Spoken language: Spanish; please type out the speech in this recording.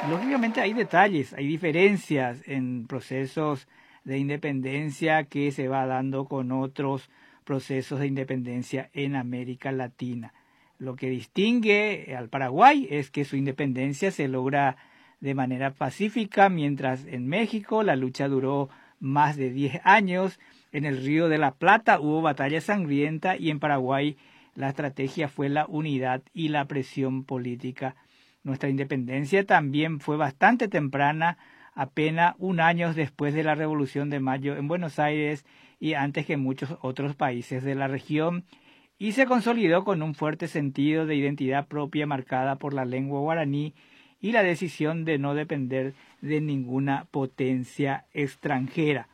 Lógicamente hay detalles, hay diferencias en procesos de independencia que se va dando con otros procesos de independencia en América Latina. Lo que distingue al Paraguay es que su independencia se logra de manera pacífica, mientras en México la lucha duró más de 10 años. En el Río de la Plata hubo batalla sangrienta y en Paraguay la estrategia fue la unidad y la presión política. Nuestra independencia también fue bastante temprana, apenas un año después de la Revolución de Mayo en Buenos Aires y antes que muchos otros países de la región, y se consolidó con un fuerte sentido de identidad propia marcada por la lengua guaraní y la decisión de no depender de ninguna potencia extranjera.